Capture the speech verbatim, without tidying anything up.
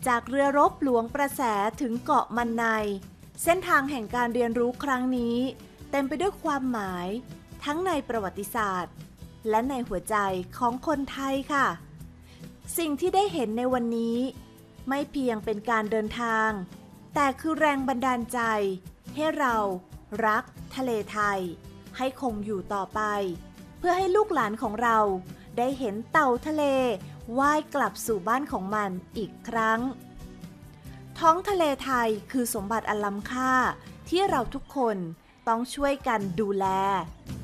จากเรือรบหลวงประแสถึงเกาะมันในเส้นทางแห่งการเรียนรู้ครั้งนี้เต็มไปด้วยความหมายทั้งในประวัติศาสตร์และในหัวใจของคนไทยค่ะสิ่งที่ได้เห็นในวันนี้ไม่เพียงเป็นการเดินทางแต่คือแรงบันดาลใจให้เรารักทะเลไทยให้คงอยู่ต่อไปเพื่อให้ลูกหลานของเราได้เห็นเต่าทะเลว่ายกลับสู่บ้านของมันอีกครั้งท้องทะเลไทยคือสมบัติอันล้ำค่าที่เราทุกคนต้องช่วยกันดูแล